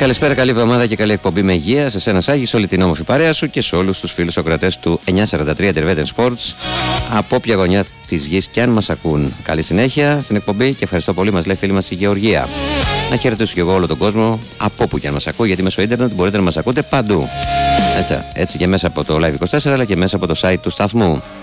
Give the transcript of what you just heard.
Καλησπέρα, καλή εβδομάδα και καλή εκπομπή με υγεία σε εσένα, Σάγη, σε όλη την όμορφη παρέα σου και σε όλους τους φίλους ακροατές του 943 Intervention Sports από όποια γωνιά της γης και αν μας ακούν. Καλή συνέχεια στην εκπομπή και ευχαριστώ πολύ, μας λέει φίλη μας η Γεωργία. Να χαιρετήσω και εγώ όλο τον κόσμο από όπου και αν μας ακούει, γιατί μέσω ίντερνετ μπορείτε να μας ακούτε παντού. Έτσι και μέσα από το Live24 αλλά και μέσα από το site του σταθμού.